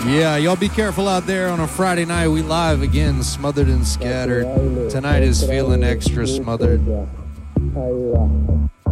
Yeah, y'all be careful out there on a Friday night. We live again, Smothered and Scattered. Tonight is feeling extra smothered. Ahí va.